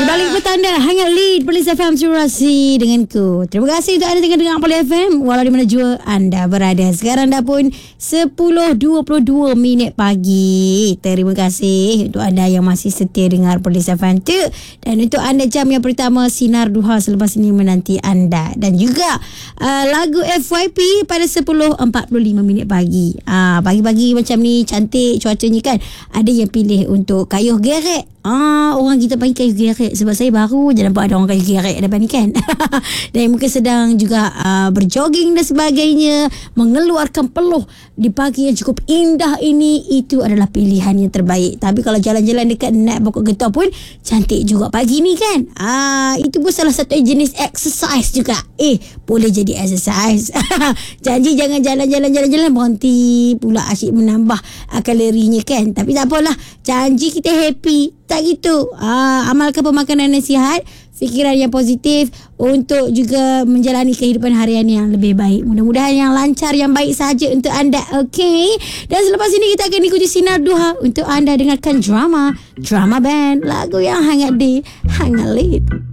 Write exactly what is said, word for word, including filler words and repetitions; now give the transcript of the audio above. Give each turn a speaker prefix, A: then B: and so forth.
A: Berbalik ke petanda hangat lead Police F M Surasi denganku. Terima kasih untuk anda tengah dengar Police F M walau di mana jua anda berada. Sekarang dah pun sepuluh dua puluh dua minit pagi. Terima kasih untuk anda yang masih setia dengar Police F M tu, dan untuk anda jam yang pertama Sinar Duha selepas ini menanti anda, dan juga uh, lagu F Y P pada sepuluh empat puluh lima minit pagi. Uh, pagi-pagi macam ni cantik cuacanya kan. Ada yang pilih untuk kayuh gerek. Ah, orang kita panggil kayu gerek sebab saya baru je nampak ada orang kayu gerek depan ni kan. Dan mungkin sedang juga uh, berjoging dan sebagainya, mengeluarkan peluh di pagi yang cukup indah ini. Itu adalah pilihan yang terbaik. Tapi kalau jalan-jalan dekat naik pokok getah pun cantik juga pagi ni kan. Ah, itu pun salah satu jenis exercise juga. Eh, boleh jadi exercise. Janji jangan jalan-jalan jalan-jalan berhenti pula asyik menambah uh, kalorinya kan. Tapi tak apalah, janji kita happy. Tak gitu. Ah, amalkan pemakanan yang sihat, fikiran yang positif untuk juga menjalani kehidupan harian yang lebih baik. Mudah-mudahan yang lancar, yang baik saja untuk anda. Okay. Dan selepas ini kita akan ikuti Sinar Duha untuk anda dengarkan drama. Drama band. Lagu yang hangat di Hangat Lead.